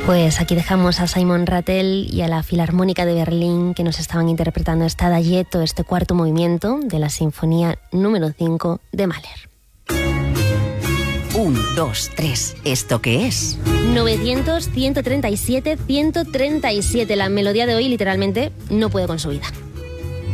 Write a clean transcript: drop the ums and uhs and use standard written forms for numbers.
Pues aquí dejamos a Simon Rattle y a la Filarmónica de Berlín, que nos estaban interpretando esta Adagietto, este cuarto movimiento de la Sinfonía número 5 de Mahler. 1, 2, 3. ¿Esto qué es? 900, 137, 137. La melodía de hoy literalmente no puede con su vida.